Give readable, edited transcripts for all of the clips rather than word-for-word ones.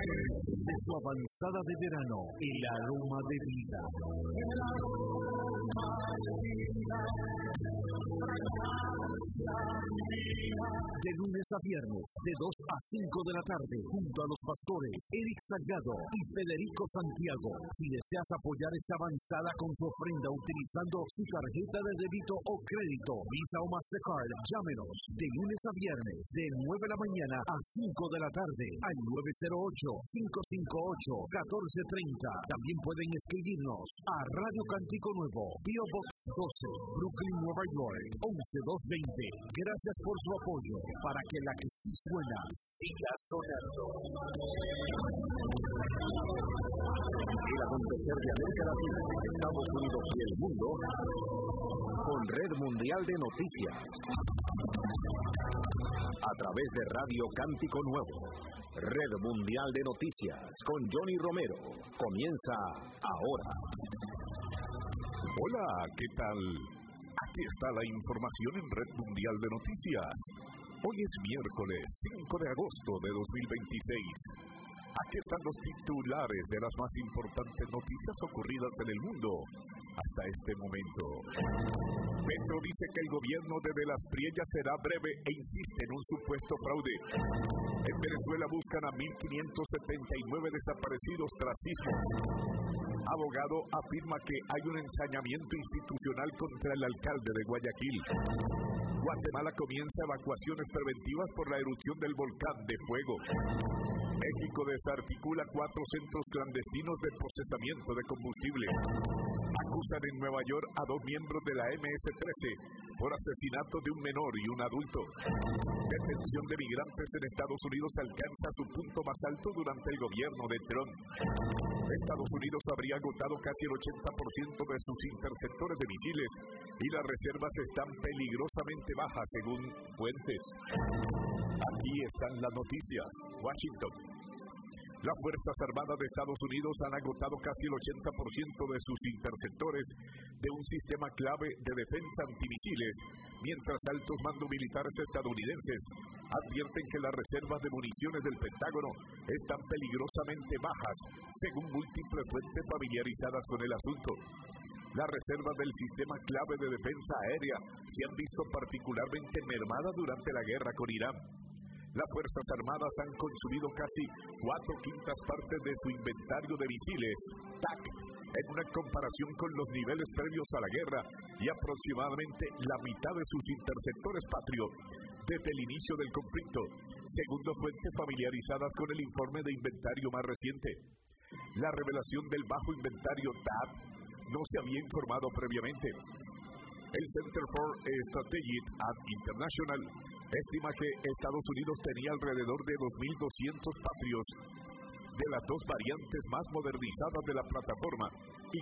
De su avanzada de verano, el aroma de vida. El aroma de vida. De lunes a viernes, de 2 a 5 de la tarde, junto a los pastores Eric Salgado y Federico Santiago. Si deseas apoyar esta avanzada con su ofrenda utilizando su tarjeta de débito o crédito, Visa o Mastercard, llámenos de lunes a viernes, de 9 de la mañana a 5 de la tarde, al 908-558-1430. También pueden escribirnos a Radio Cántico Nuevo, P.O. Box 12, Brooklyn, Nueva York, 11220. Gracias por su apoyo para que la que sí suena siga sonando. El acontecer de América Latina, Estados Unidos y el mundo con Red Mundial de Noticias. A través de Radio Cántico Nuevo, Red Mundial de Noticias con Johnny Romero. Comienza ahora. Hola, ¿qué tal? Aquí está la información en Red Mundial de Noticias. Hoy es miércoles 5 de agosto de 2026. Aquí están los titulares de las más importantes noticias ocurridas en el mundo hasta este momento. Petro dice que el gobierno de Las Priellas será breve e insiste en un supuesto fraude. En Venezuela buscan a 1.579 desaparecidos tras sismos. Abogado afirma que hay un ensañamiento institucional contra el alcalde de Guayaquil. Guatemala comienza evacuaciones preventivas por la erupción del volcán de Fuego. México desarticula 4 centros clandestinos de procesamiento de combustible. Acusan en Nueva York a 2 miembros de la MS-13 por asesinato de un menor y un adulto. Detención de migrantes en Estados Unidos alcanza su punto más alto durante el gobierno de Trump. Estados Unidos habría agotado casi el 80% de sus interceptores de misiles y las reservas están peligrosamente bajas según fuentes. Aquí están las noticias. Washington. Las Fuerzas Armadas de Estados Unidos han agotado casi el 80% de sus interceptores de un sistema clave de defensa antimisiles, mientras altos mandos militares estadounidenses advierten que las reservas de municiones del Pentágono están peligrosamente bajas, según múltiples fuentes familiarizadas con el asunto. Las reservas del sistema clave de defensa aérea se han visto particularmente mermadas durante la guerra con Irán. Las Fuerzas Armadas han consumido casi 4/5 partes de su inventario de misiles TAC, en una comparación con los niveles previos a la guerra, y aproximadamente la mitad de sus interceptores Patriot desde el inicio del conflicto, según fuentes familiarizadas con el informe de inventario más reciente. La revelación del bajo inventario TAC no se había informado previamente. El Center for Strategic and International estima que Estados Unidos tenía alrededor de 2.200 Patriots de las 2 variantes más modernizadas de la plataforma y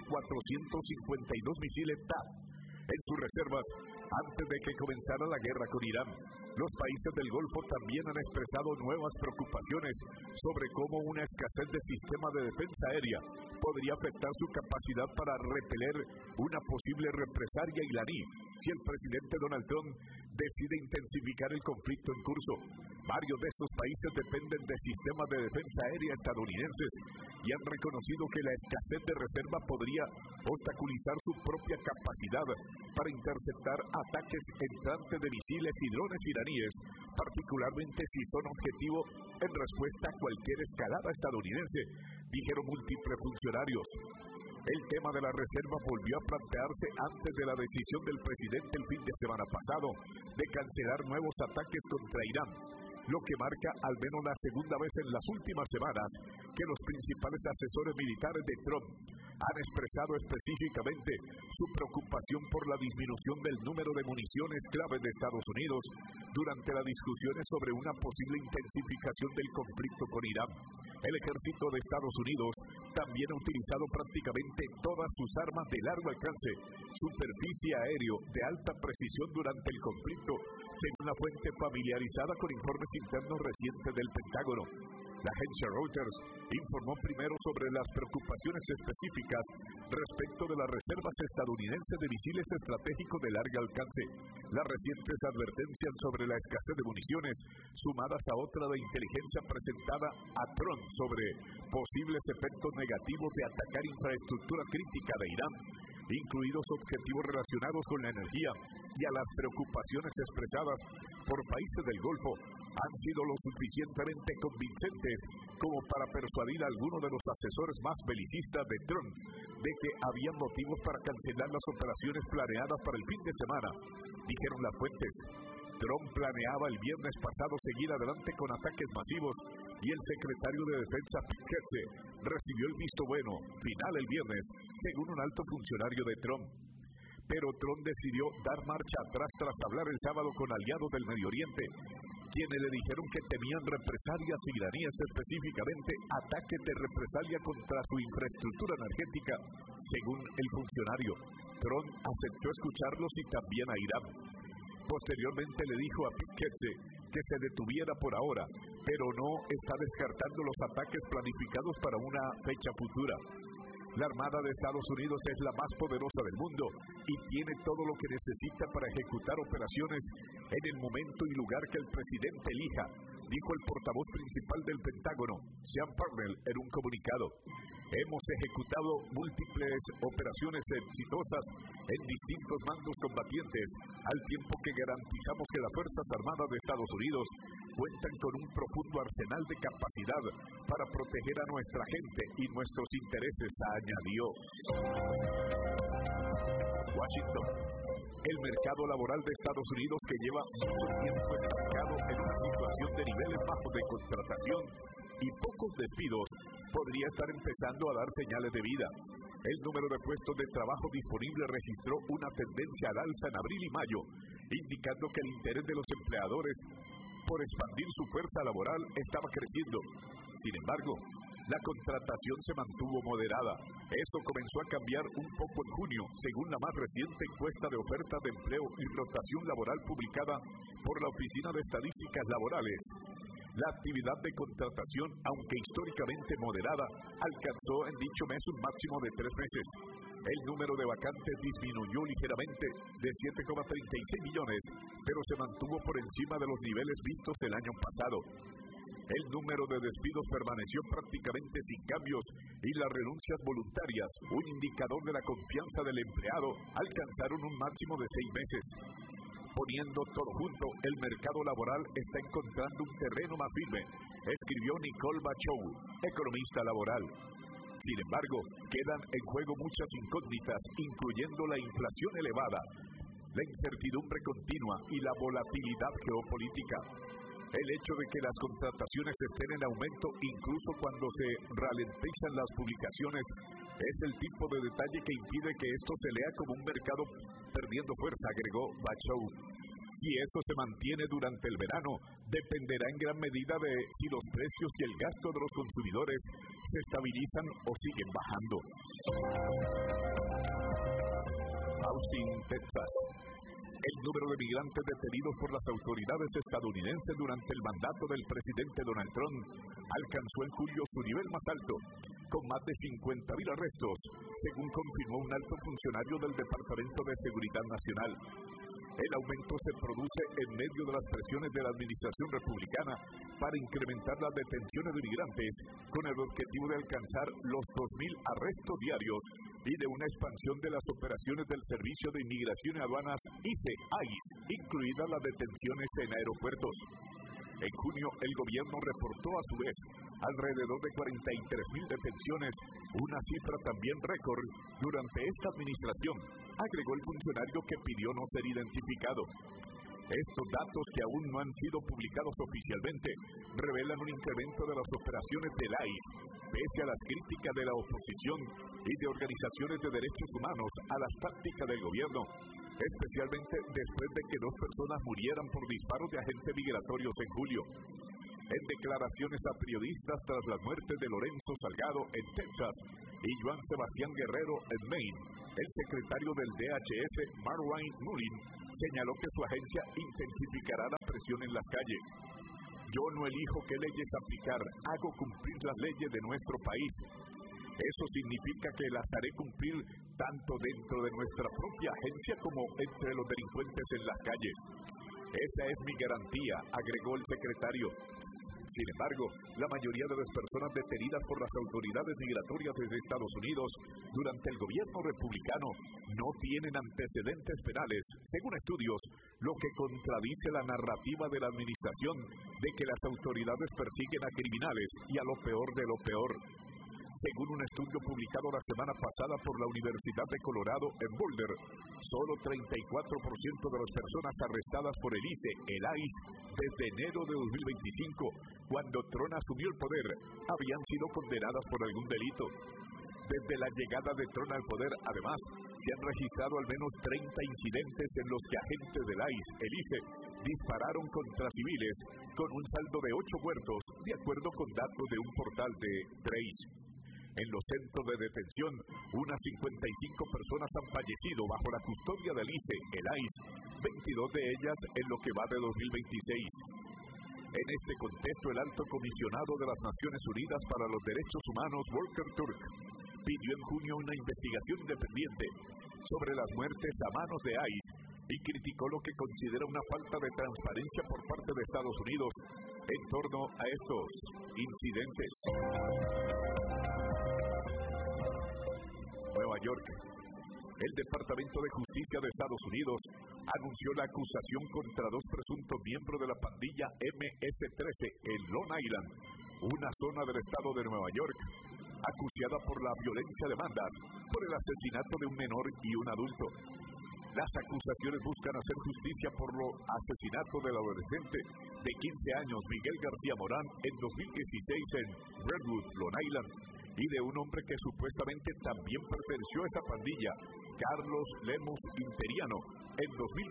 452 misiles THAAD en sus reservas antes de que comenzara la guerra con Irán. Los países del Golfo también han expresado nuevas preocupaciones sobre cómo una escasez de sistema de defensa aérea podría afectar su capacidad para repeler una posible represalia iraní si el presidente Donald Trump decide intensificar el conflicto en curso. Varios de esos países dependen de sistemas de defensa aérea estadounidenses y han reconocido que la escasez de reserva podría obstaculizar su propia capacidad para interceptar ataques entrantes de misiles y drones iraníes, particularmente si son objetivo en respuesta a cualquier escalada estadounidense, dijeron múltiples funcionarios. El tema de la reserva volvió a plantearse antes de la decisión del presidente el fin de semana pasado de cancelar nuevos ataques contra Irán, lo que marca al menos la segunda vez en las últimas semanas que los principales asesores militares de Trump han expresado específicamente su preocupación por la disminución del número de municiones clave de Estados Unidos durante las discusiones sobre una posible intensificación del conflicto con Irán. El ejército de Estados Unidos también ha utilizado prácticamente todas sus armas de largo alcance, superficie aéreo de alta precisión durante el conflicto, según la fuente familiarizada con informes internos recientes del Pentágono. La agencia Reuters informó primero sobre las preocupaciones específicas respecto de las reservas estadounidenses de misiles estratégicos de largo alcance, las recientes advertencias sobre la escasez de municiones, sumadas a otra de inteligencia presentada a Trump sobre posibles efectos negativos de atacar infraestructura crítica de Irán, incluidos objetivos relacionados con la energía, y a las preocupaciones expresadas por países del Golfo, han sido lo suficientemente convincentes como para persuadir a algunos de los asesores más belicistas de Trump de que había motivos para cancelar las operaciones planeadas para el fin de semana, dijeron las fuentes. Trump planeaba el viernes pasado seguir adelante con ataques masivos y el secretario de Defensa Pete Hegseth recibió el visto bueno final el viernes, según un alto funcionario de Trump. Pero Trump decidió dar marcha atrás tras hablar el sábado con aliados del Medio Oriente, quienes le dijeron que temían represalias iraníes, específicamente ataques de represalia contra su infraestructura energética. Según el funcionario, Trump aceptó escucharlos y también a Irán. Posteriormente le dijo a Pete Hegseth que se detuviera por ahora, pero no está descartando los ataques planificados para una fecha futura. La Armada de Estados Unidos es la más poderosa del mundo y tiene todo lo que necesita para ejecutar operaciones en el momento y lugar que el presidente elija, dijo el portavoz principal del Pentágono, Sean Parnell, en un comunicado. Hemos ejecutado múltiples operaciones exitosas en distintos mandos combatientes, al tiempo que garantizamos que las Fuerzas Armadas de Estados Unidos cuentan con un profundo arsenal de capacidad para proteger a nuestra gente y nuestros intereses, añadió. Washington. El mercado laboral de Estados Unidos, que lleva mucho tiempo estancado en una situación de niveles bajos de contratación y pocos despidos, podría estar empezando a dar señales de vida. El número de puestos de trabajo disponibles registró una tendencia al alza en abril y mayo, indicando que el interés de los empleadores por expandir su fuerza laboral estaba creciendo. Sin embargo, la contratación se mantuvo moderada. Eso comenzó a cambiar un poco en junio, según la más reciente encuesta de oferta de empleo y rotación laboral publicada por la Oficina de Estadísticas Laborales. La actividad de contratación, aunque históricamente moderada, alcanzó en dicho mes un máximo de 3 meses. El número de vacantes disminuyó ligeramente de 7,36 millones, pero se mantuvo por encima de los niveles vistos el año pasado. El número de despidos permaneció prácticamente sin cambios y las renuncias voluntarias, un indicador de la confianza del empleado, alcanzaron un máximo de 6 meses. Poniendo todo junto, el mercado laboral está encontrando un terreno más firme, escribió Nicole Bachou, economista laboral. Sin embargo, quedan en juego muchas incógnitas, incluyendo la inflación elevada, la incertidumbre continua y la volatilidad geopolítica. El hecho de que las contrataciones estén en aumento incluso cuando se ralentizan las publicaciones es el tipo de detalle que impide que esto se lea como un mercado perdiendo fuerza, agregó Bachou. Si eso se mantiene durante el verano, dependerá en gran medida de si los precios y el gasto de los consumidores se estabilizan o siguen bajando. Austin, Texas. El número de migrantes detenidos por las autoridades estadounidenses durante el mandato del presidente Donald Trump alcanzó en julio su nivel más alto, con más de 50,000 arrestos, según confirmó un alto funcionario del Departamento de Seguridad Nacional. El aumento se produce en medio de las presiones de la administración republicana para incrementar las detenciones de migrantes con el objetivo de alcanzar los 2,000 arrestos diarios y de una expansión de las operaciones del Servicio de Inmigración y Aduanas ICE, incluidas las detenciones en aeropuertos. En junio, el gobierno reportó a su vez alrededor de 43,000 detenciones, una cifra también récord durante esta administración, agregó el funcionario que pidió no ser identificado. Estos datos, que aún no han sido publicados oficialmente, revelan un incremento de las operaciones del ICE, pese a las críticas de la oposición y de organizaciones de derechos humanos a las tácticas del gobierno, especialmente después de que 2 personas murieran por disparos de agentes migratorios en julio. En declaraciones a periodistas tras las muertes de Lorenzo Salgado en Texas y Joan Sebastián Guerrero en Maine, el secretario del DHS, Marwan Mullin, señaló que su agencia intensificará la presión en las calles. Yo no elijo qué leyes aplicar, hago cumplir las leyes de nuestro país. Eso significa que las haré cumplir tanto dentro de nuestra propia agencia como entre los delincuentes en las calles. Esa es mi garantía, agregó el secretario. Sin embargo, la mayoría de las personas detenidas por las autoridades migratorias de Estados Unidos durante el gobierno republicano no tienen antecedentes penales, según estudios, lo que contradice la narrativa de la administración de que las autoridades persiguen a criminales y a lo peor de lo peor. Según un estudio publicado la semana pasada por la Universidad de Colorado en Boulder, solo 34% de las personas arrestadas por el ICE, desde enero de 2025, cuando Trump asumió el poder, habían sido condenadas por algún delito. Desde la llegada de Trump al poder, además, se han registrado al menos 30 incidentes en los que agentes del ICE, dispararon contra civiles, con un saldo de 8 muertos, de acuerdo con datos de un portal de Trace. En los centros de detención, unas 55 personas han fallecido bajo la custodia del ICE, 22 de ellas en lo que va de 2026. En este contexto, el alto comisionado de las Naciones Unidas para los Derechos Humanos, Volker Turk, pidió en junio una investigación independiente sobre las muertes a manos de ICE y criticó lo que considera una falta de transparencia por parte de Estados Unidos en torno a estos incidentes. Nueva York. El Departamento de Justicia de Estados Unidos anunció la acusación contra 2 presuntos miembros de la pandilla MS-13 en Long Island, una zona del estado de Nueva York, acusada por la violencia de bandas por el asesinato de un menor y un adulto. Las acusaciones buscan hacer justicia por lo asesinato del adolescente de 15 años Miguel García Morán en 2016 en Redwood, Long Island, y de un hombre que supuestamente también perteneció a esa pandilla, Carlos Lemus Imperiano, en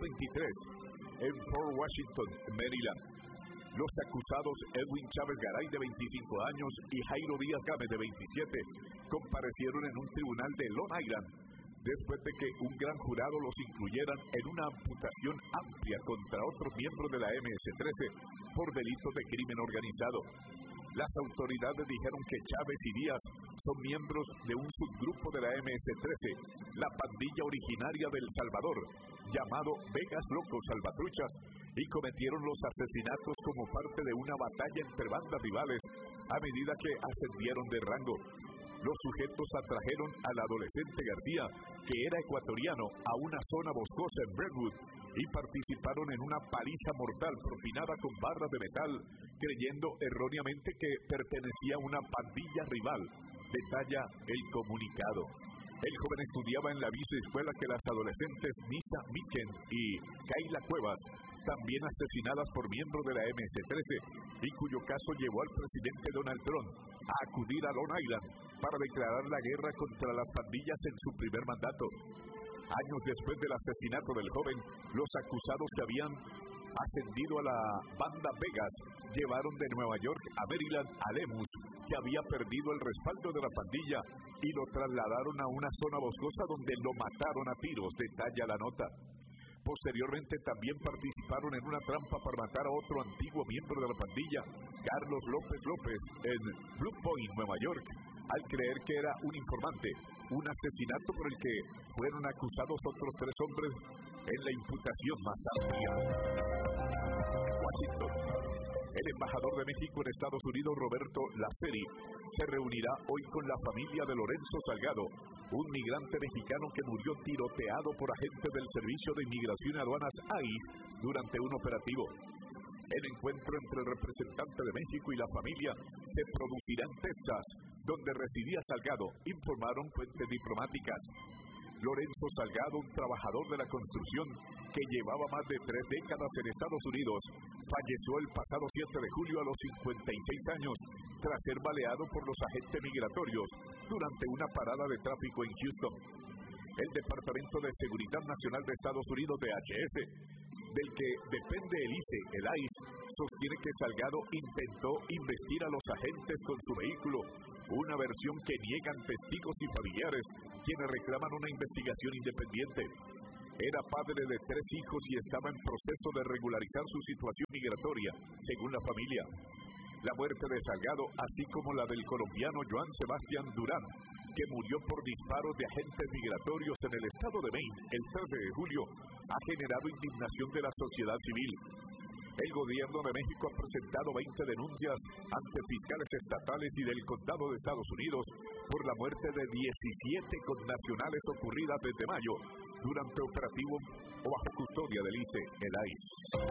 2023 en Fort Washington, Maryland. Los acusados Edwin Chávez Garay, de 25 años, y Jairo Díaz Gámez, de 27, comparecieron en un tribunal de Long Island después de que un gran jurado los incluyeran en una amputación amplia contra otros miembros de la MS-13 por delitos de crimen organizado. Las autoridades dijeron que Chávez y Díaz son miembros de un subgrupo de la MS-13, la pandilla originaria de El Salvador, llamado Vegas Locos Salvatruchas, y cometieron los asesinatos como parte de una batalla entre bandas rivales a medida que ascendieron de rango. Los sujetos atrajeron al adolescente García, que era ecuatoriano, a una zona boscosa en Brentwood y participaron en una paliza mortal propinada con barras de metal, creyendo erróneamente que pertenecía a una pandilla rival, detalla el comunicado. El joven estudiaba en la misma escuela que las adolescentes Nisa Miken y Kayla Cuevas, también asesinadas por miembros de la MS-13, y cuyo caso llevó al presidente Donald Trump a acudir a Long Island para declarar la guerra contra las pandillas en su primer mandato. Años después del asesinato del joven, los acusados que habían ascendido a la banda Vegas llevaron de Nueva York a Maryland a Lemus, que había perdido el respaldo de la pandilla, y lo trasladaron a una zona boscosa donde lo mataron a tiros, detalla la nota. Posteriormente también participaron en una trampa para matar a otro antiguo miembro de la pandilla, Carlos López López, en Blue Point, Nueva York, al creer que era un informante, un asesinato por el que fueron acusados otros 3 hombres en la imputación más amplia. Washington. El embajador de México en Estados Unidos, Roberto Laceri, se reunirá hoy con la familia de Lorenzo Salgado, un migrante mexicano que murió tiroteado por agentes del Servicio de Inmigración y Aduanas ICE durante un operativo. El encuentro entre el representante de México y la familia se producirá en Texas, donde residía Salgado, informaron fuentes diplomáticas. Lorenzo Salgado, un trabajador de la construcción que llevaba más de 3 décadas en Estados Unidos, falleció el pasado 7 de julio a los 56 años tras ser baleado por los agentes migratorios durante una parada de tráfico en Houston. El Departamento de Seguridad Nacional de Estados Unidos, DHS, del que depende el ICE, sostiene que Salgado intentó investir a los agentes con su vehículo, una versión que niegan testigos y familiares, quienes reclaman una investigación independiente. Era padre de 3 hijos y estaba en proceso de regularizar su situación migratoria, según la familia. La muerte de Salgado, así como la del colombiano Joan Sebastián Durán, que murió por disparos de agentes migratorios en el estado de Maine el 13 de julio, ha generado indignación de la sociedad civil. El gobierno de México ha presentado 20 denuncias ante fiscales estatales y del condado de Estados Unidos por la muerte de 17 connacionales ocurrida desde mayo durante operativo o bajo custodia del ICE, el ICE.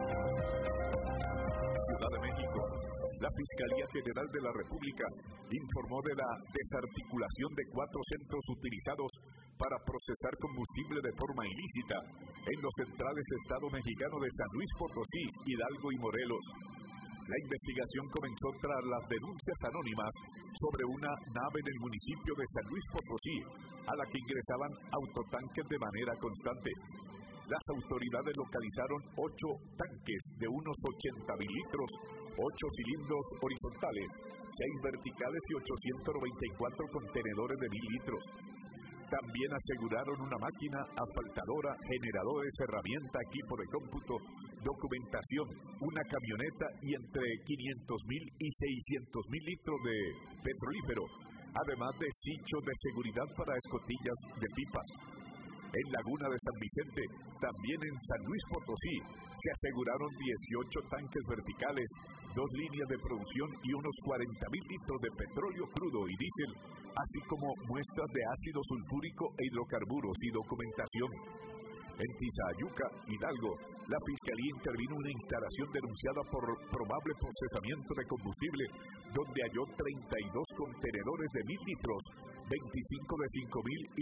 Ciudad de México. La Fiscalía General de la República informó de la desarticulación de 4 centros utilizados para procesar combustible de forma ilícita en los centrales Estado mexicano de San Luis Potosí, Hidalgo y Morelos. La investigación comenzó tras las denuncias anónimas sobre una nave en el municipio de San Luis Potosí, a la que ingresaban autotanques de manera constante. Las autoridades localizaron 8 tanques de unos 80,000 litros, 8 cilindros horizontales, 6 verticales y 894 contenedores de 1,000 litros. También aseguraron una máquina asfaltadora, generadores, herramienta, equipo de cómputo, documentación, una camioneta y entre 500,000 y 600,000 litros de petrolífero, además de cinchos de seguridad para escotillas de pipas. En Laguna de San Vicente, también en San Luis Potosí, se aseguraron 18 tanques verticales, 2 líneas de producción y unos 40,000 litros de petróleo crudo y diésel, así como muestras de ácido sulfúrico e hidrocarburos y documentación. En Tizayuca, Hidalgo, la Fiscalía intervino en una instalación denunciada por probable procesamiento de combustible, donde halló 32 contenedores de 1,000 litros, 25 de 5,000 y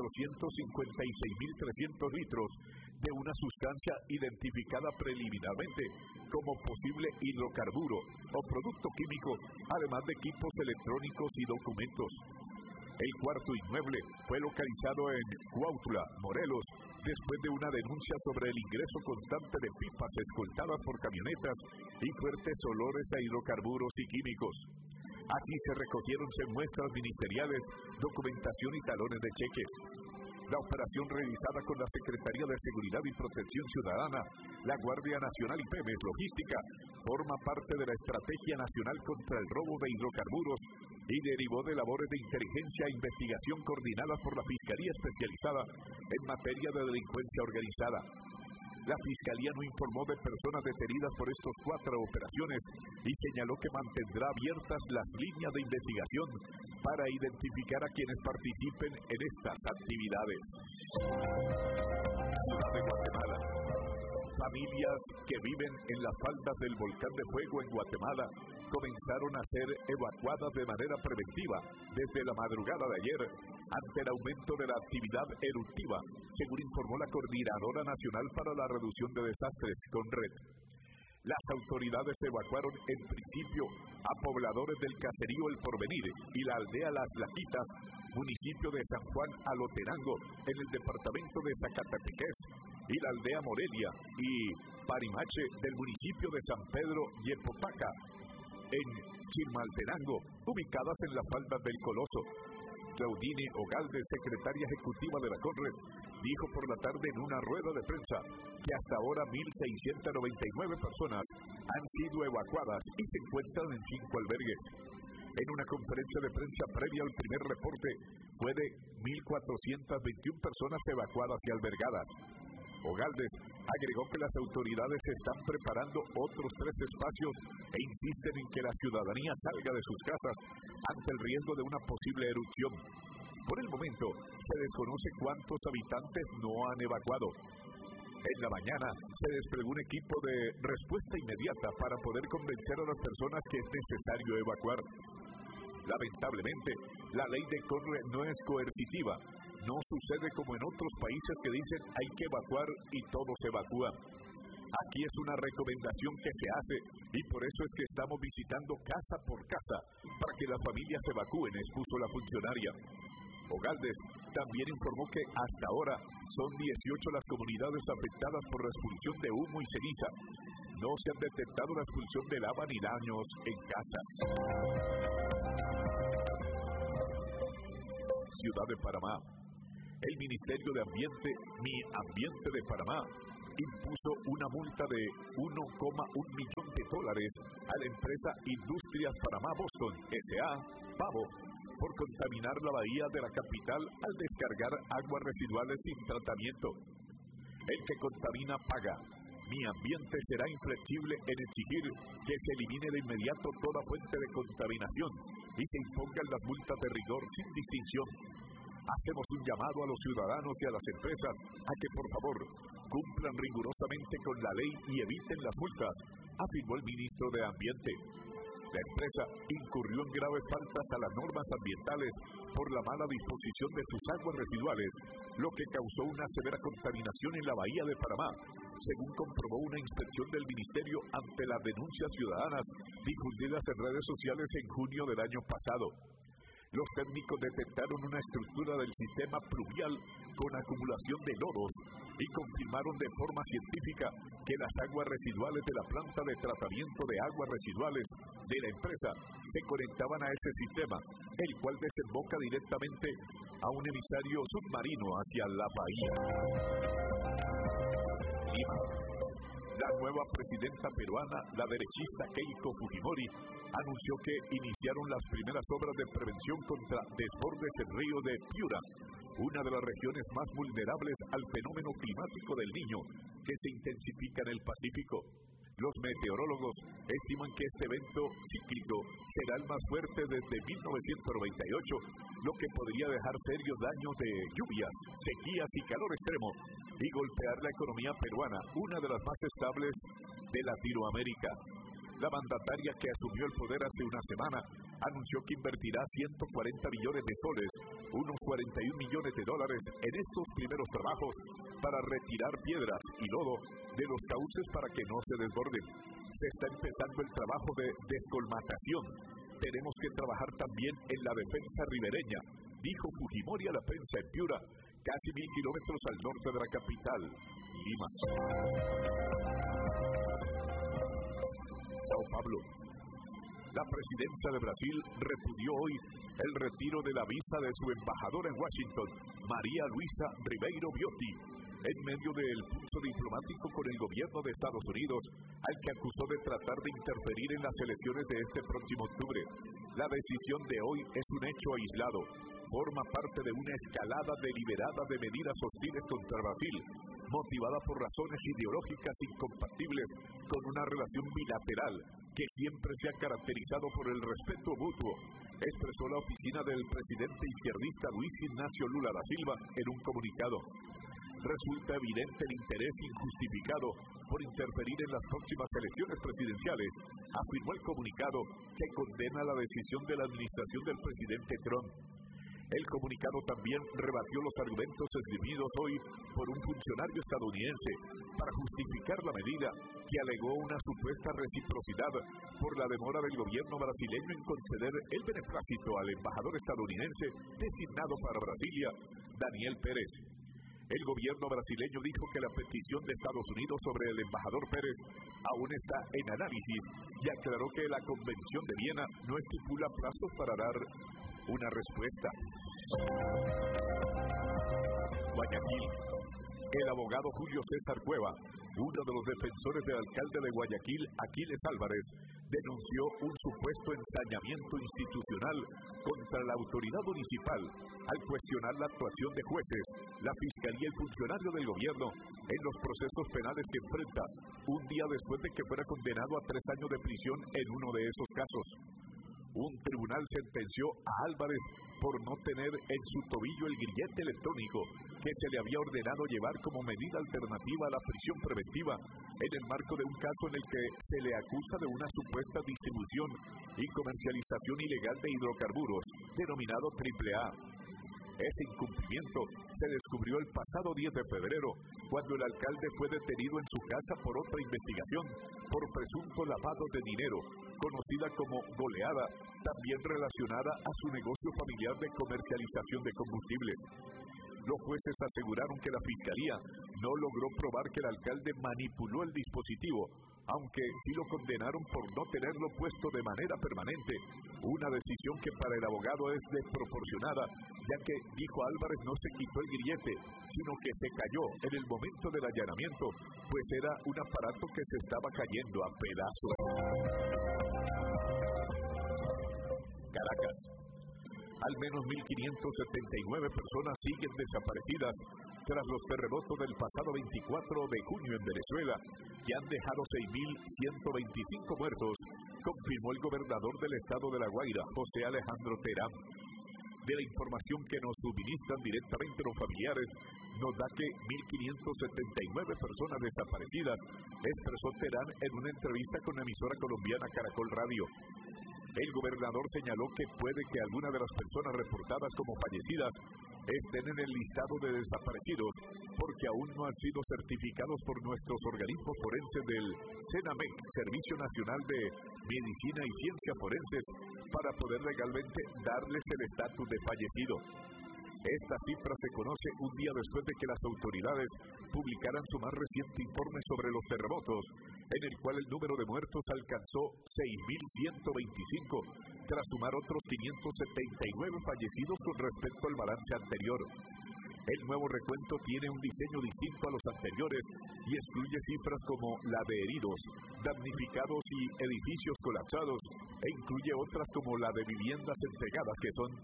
456,300 litros de una sustancia identificada preliminarmente como posible hidrocarburo o producto químico, además de equipos electrónicos y documentos. El cuarto inmueble fue localizado en Cuautla, Morelos, después de una denuncia sobre el ingreso constante de pipas escoltadas por camionetas y fuertes olores a hidrocarburos y químicos. Allí se recogieron muestras ministeriales, documentación y talones de cheques. La operación realizada con la Secretaría de Seguridad y Protección Ciudadana, la Guardia Nacional y Pemex Logística forma parte de la Estrategia Nacional contra el Robo de Hidrocarburos y derivó de labores de inteligencia e investigación coordinadas por la Fiscalía Especializada en materia de delincuencia organizada. La Fiscalía no informó de personas detenidas por estos 4 operaciones y señaló que mantendrá abiertas las líneas de investigación para identificar a quienes participen en estas actividades. Ciudad de Guatemala. Familias que viven en las faldas del volcán de fuego en Guatemala comenzaron a ser evacuadas de manera preventiva desde la madrugada de ayer ante el aumento de la actividad eruptiva, según informó la Coordinadora Nacional para la Reducción de Desastres, CONRED. Las autoridades evacuaron en principio a pobladores del caserío El Porvenir y la aldea Las Laquitas, municipio de San Juan Alotenango, en el departamento de Zacatepeques, y la aldea Morelia y Parimache del municipio de San Pedro Yepopaca, en Chilmaltenango, ubicadas en las faldas del Coloso. Claudine Ogalde, secretaria ejecutiva de la CONRED, dijo por la tarde en una rueda de prensa que hasta ahora 1,699 personas han sido evacuadas y se encuentran en 5 albergues. En una conferencia de prensa previa al primer reporte, fue de 1,421 personas evacuadas y albergadas. Ogaldes agregó que las autoridades están preparando otros 3 espacios e insisten en que la ciudadanía salga de sus casas ante el riesgo de una posible erupción. Por el momento, se desconoce cuántos habitantes no han evacuado. En la mañana, se desplegó un equipo de respuesta inmediata para poder convencer a las personas que es necesario evacuar. Lamentablemente, la ley de CONRED no es coercitiva. No sucede como en otros países que dicen hay que evacuar y todos evacúan. Aquí es una recomendación que se hace y por eso es que estamos visitando casa por casa para que las familias evacúen, expuso la funcionaria. Ogaldes también informó que hasta ahora son 18 las comunidades afectadas por la expulsión de humo y ceniza. No se han detectado la expulsión de lava ni daños en casas. Ciudad de Panamá. el Ministerio de Ambiente, Mi Ambiente de Panamá, impuso una multa de $1,1 millón a la empresa Industrias Panamá Boston S.A., PABO, por contaminar la bahía de la capital al descargar aguas residuales sin tratamiento. El que contamina paga. Mi Ambiente será inflexible en exigir que se elimine de inmediato toda fuente de contaminación y se impongan las multas de rigor sin distinción. Hacemos un llamado a los ciudadanos y a las empresas a que, por favor, cumplan rigurosamente con la ley y eviten las multas, afirmó el ministro de Ambiente. La empresa incurrió en graves faltas a las normas ambientales por la mala disposición de sus aguas residuales, lo que causó una severa contaminación en la bahía de Panamá, según comprobó una inspección del ministerio ante las denuncias ciudadanas difundidas en redes sociales en junio del año pasado. Los técnicos detectaron una estructura del sistema pluvial con acumulación de lodos y confirmaron de forma científica que las aguas residuales de la planta de tratamiento de aguas residuales de la empresa se conectaban a ese sistema, el cual desemboca directamente a un emisario submarino hacia la bahía. Lima. La nueva presidenta peruana, la derechista Keiko Fujimori, anunció que iniciaron las primeras obras de prevención contra desbordes en río de Piura, una de las regiones más vulnerables al fenómeno climático del Niño, que se intensifica en el Pacífico. Los meteorólogos estiman que este evento cíclico será el más fuerte desde 1998, lo que podría dejar serios daños de lluvias, sequías y calor extremo y golpear la economía peruana, una de las más estables de Latinoamérica. La mandataria, que asumió el poder hace una semana, anunció que invertirá 140 millones de soles, unos $41 millones, en estos primeros trabajos para retirar piedras y lodo de los cauces para que no se desborden. Se está empezando el trabajo de descolmatación. Tenemos que trabajar también en la defensa ribereña, dijo Fujimori a la prensa en Piura, casi 1.000 kilómetros al norte de la capital, Lima. Sao Paulo. La presidencia de Brasil repudió hoy el retiro de la visa de su embajadora en Washington, María Luisa Ribeiro Viotti, en medio del pulso diplomático con el gobierno de Estados Unidos, al que acusó de tratar de interferir en las elecciones de este próximo octubre. La decisión de hoy es un hecho aislado. Forma parte de una escalada deliberada de medidas hostiles contra Brasil, motivada por razones ideológicas incompatibles con una relación bilateral que siempre se ha caracterizado por el respeto mutuo, expresó la oficina del presidente izquierdista Luis Ignacio Lula da Silva en un comunicado. Resulta evidente el interés injustificado por interferir en las próximas elecciones presidenciales, afirmó el comunicado, que condena la decisión de la administración del presidente Trump. El comunicado también rebatió los argumentos esgrimidos hoy por un funcionario estadounidense para justificar la medida, que alegó una supuesta reciprocidad por la demora del gobierno brasileño en conceder el beneplácito al embajador estadounidense designado para Brasilia, Daniel Pérez. El gobierno brasileño dijo que la petición de Estados Unidos sobre el embajador Pérez aún está en análisis y aclaró que la Convención de Viena no estipula plazos para dar una respuesta. Guayaquil. El abogado Julio César Cueva, uno de los defensores del alcalde de Guayaquil, Aquiles Álvarez, denunció un supuesto ensañamiento institucional contra la autoridad municipal al cuestionar la actuación de jueces, la fiscalía y el funcionario del gobierno en los procesos penales que enfrenta, un día después de que fuera condenado a 3 años de prisión en uno de esos casos. Un tribunal sentenció a Álvarez por no tener en su tobillo el grillete electrónico que se le había ordenado llevar como medida alternativa a la prisión preventiva en el marco de un caso en el que se le acusa de una supuesta distribución y comercialización ilegal de hidrocarburos, denominado AAA. Ese incumplimiento se descubrió el pasado 10 de febrero, cuando el alcalde fue detenido en su casa por otra investigación por presunto lavado de dinero, conocida como goleada, también relacionada a su negocio familiar de comercialización de combustibles. Los jueces aseguraron que la fiscalía no logró probar que el alcalde manipuló el dispositivo, aunque sí lo condenaron por no tenerlo puesto de manera permanente Una decisión que para el abogado es desproporcionada, ya que, dijo Álvarez, no se quitó el grillete, sino que se cayó en el momento del allanamiento, pues era un aparato que se estaba cayendo a pedazos. Caracas. Al menos 1.579 personas siguen desaparecidas tras los terremotos del pasado 24 de junio en Venezuela, que han dejado 6.125 muertos, confirmó el gobernador del estado de La Guaira, José Alejandro Terán. De la información que nos suministran directamente los familiares, nos da que 1.579 personas desaparecidas, expresó Terán en una entrevista con la emisora colombiana Caracol Radio. El gobernador señaló que puede que algunas de las personas reportadas como fallecidas estén en el listado de desaparecidos porque aún no han sido certificados por nuestros organismos forenses del CENAMEC, Servicio Nacional de Medicina y Ciencias Forenses, para poder legalmente darles el estatus de fallecido. Esta cifra se conoce un día después de que las autoridades publicaran su más reciente informe sobre los terremotos, en el cual el número de muertos alcanzó 6.125, tras sumar otros 579 fallecidos con respecto al balance anterior. El nuevo recuento tiene un diseño distinto a los anteriores y excluye cifras como la de heridos, damnificados y edificios colapsados, e incluye otras como la de viviendas entregadas, que son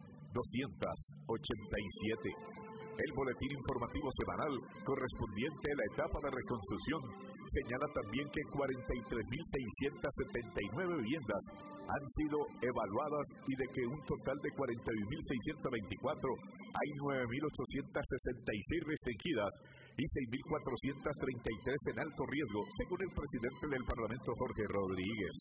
287. El boletín informativo semanal correspondiente a la etapa de reconstrucción señala también que 43.679 viviendas han sido evaluadas y de que un total de 41.624 hay 9.866 restringidas y 6.433 en alto riesgo, según el presidente del Parlamento, Jorge Rodríguez.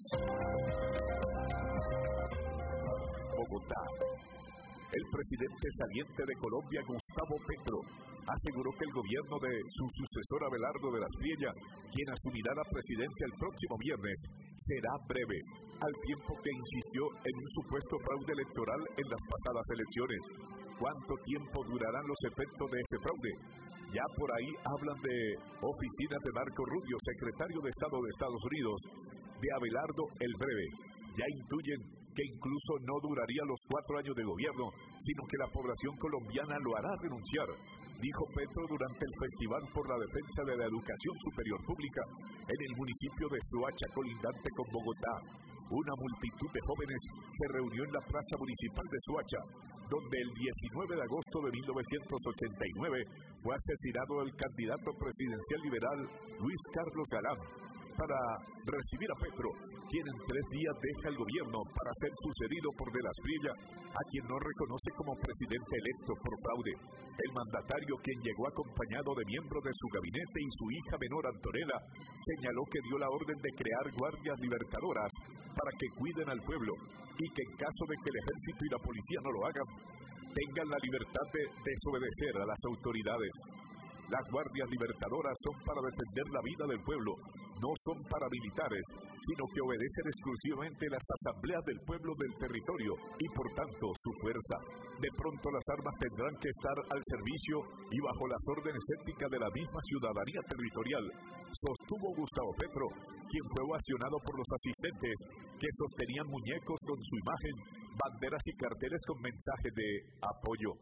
Bogotá. El presidente saliente de Colombia, Gustavo Petro, aseguró que el gobierno de su sucesor Abelardo de la Espriella, quien asumirá la presidencia el próximo viernes, será breve, al tiempo que insistió en un supuesto fraude electoral en las pasadas elecciones. ¿Cuánto tiempo durarán los efectos de ese fraude? Ya por ahí hablan de oficinas de Marco Rubio, secretario de Estado de Estados Unidos, de Abelardo el Breve. Ya intuyen que incluso no duraría los 4 años de gobierno, sino que la población colombiana lo hará renunciar, dijo Petro durante el Festival por la Defensa de la Educación Superior Pública en el municipio de Soacha, colindante con Bogotá. Una multitud de jóvenes se reunió en la Plaza Municipal de Soacha, donde el 19 de agosto de 1989 fue asesinado el candidato presidencial liberal Luis Carlos Galán, para recibir a Petro, quien en 3 días deja el gobierno para ser sucedido por De la Espriella, a quien no reconoce como presidente electo por fraude. El mandatario, quien llegó acompañado de miembros de su gabinete y su hija menor Antonella, señaló que dio la orden de crear guardias libertadoras para que cuiden al pueblo y que en caso de que el ejército y la policía no lo hagan, tengan la libertad de desobedecer a las autoridades. Las guardias libertadoras son para defender la vida del pueblo, no son paramilitares, sino que obedecen exclusivamente las asambleas del pueblo del territorio y por tanto su fuerza. De pronto las armas tendrán que estar al servicio y bajo las órdenes éticas de la misma ciudadanía territorial, sostuvo Gustavo Petro, quien fue ovacionado por los asistentes que sostenían muñecos con su imagen, banderas y carteles con mensajes de apoyo.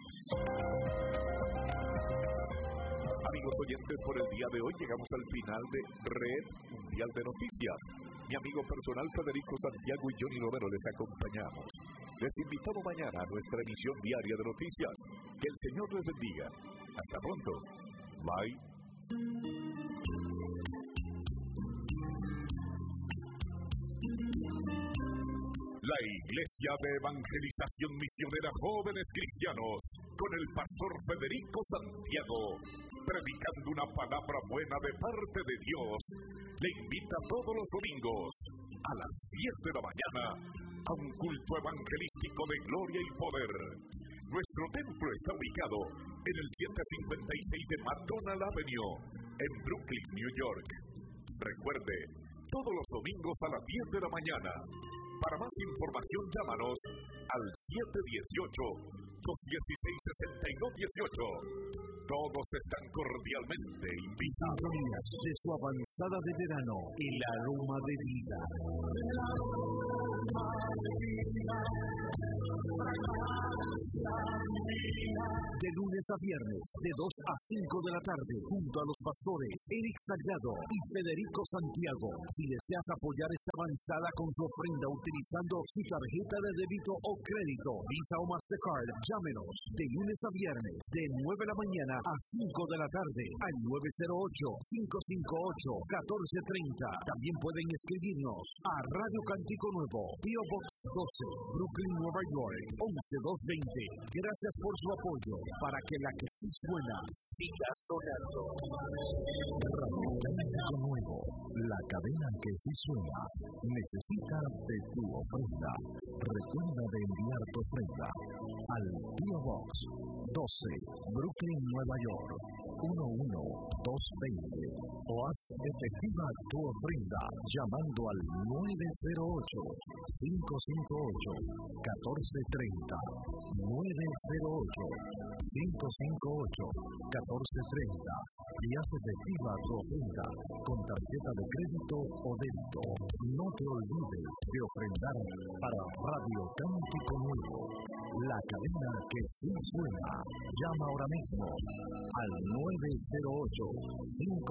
Amigos oyentes, por el día de hoy llegamos al final de Red Mundial de Noticias. Mi amigo personal Federico Santiago y Johnny Romero les acompañamos. Les invitamos mañana a nuestra emisión diaria de noticias. Que el Señor les bendiga. Hasta pronto. Bye. La Iglesia de Evangelización Misionera Jóvenes Cristianos, con el pastor Federico Santiago, predicando una palabra buena de parte de Dios, le invita todos los domingos a las 10 de la mañana a un culto evangelístico de gloria y poder. Nuestro templo está ubicado en el 756 de McDonald Avenue, en Brooklyn, New York. Recuerde, todos los domingos a las 10 de la mañana. Para más información, llámanos al 718-216-6218. Todos están cordialmente invitados. De su avanzada de verano, el aroma de vida. De lunes a viernes, de 2 a 5 de la tarde, junto a los pastores Eric Salgado y Federico Santiago. Si deseas apoyar esta avanzada con su ofrenda utilizando su tarjeta de débito o crédito, Visa o Mastercard, llámenos de lunes a viernes, de 9 de la mañana a 5 de la tarde, al 908-558-1430. También pueden escribirnos a Radio Cántico Nuevo, P.O. Box 12, Brooklyn, Nueva York, 11220. Gracias por su apoyo para que la que sí suena siga sonando. Radio Cántico Nuevo, la cadena que sí suena, necesita de tu ofrenda. Recuerda de enviar tu ofrenda al P.O. Box 12, Brooklyn, Nueva York, 11220. O haz efectiva tu ofrenda llamando al 908-558-1430. 908-558-1430. Y haz efectiva tu ofrenda con tarjeta de crédito o débito. No te olvides de ofrendar para Radio Cántico Nuevo, la cadena que sí suena. Llama ahora mismo al 908-558-1430.